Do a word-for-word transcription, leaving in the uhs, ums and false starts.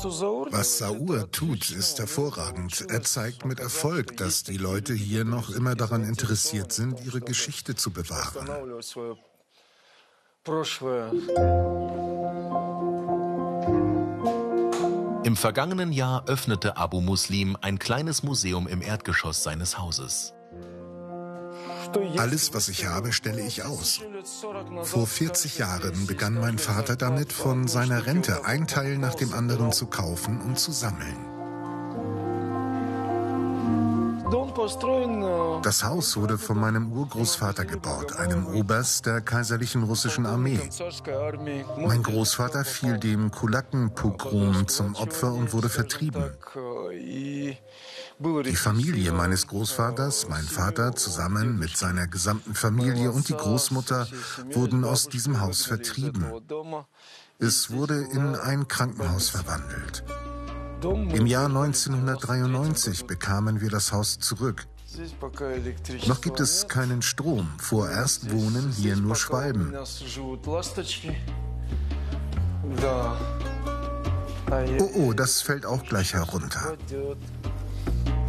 Was Zaur tut, ist hervorragend. Er zeigt mit Erfolg, dass die Leute hier noch immer daran interessiert sind, ihre Geschichte zu bewahren. Im vergangenen Jahr öffnete Abu Muslim ein kleines Museum im Erdgeschoss seines Hauses. Alles, was ich habe, stelle ich aus. Vor vierzig Jahren begann mein Vater damit, von seiner Rente ein Teil nach dem anderen zu kaufen und zu sammeln. Das Haus wurde von meinem Urgroßvater gebaut, einem Oberst der kaiserlichen russischen Armee. Mein Großvater fiel dem Kulakenpogrom zum Opfer und wurde vertrieben. Die Familie meines Großvaters, mein Vater, zusammen mit seiner gesamten Familie und die Großmutter wurden aus diesem Haus vertrieben. Es wurde in ein Krankenhaus verwandelt. Im Jahr neunzehnhundertdreiundneunzig bekamen wir das Haus zurück. Noch gibt es keinen Strom. Vorerst wohnen hier nur Schwalben. Oh, oh, das fällt auch gleich herunter.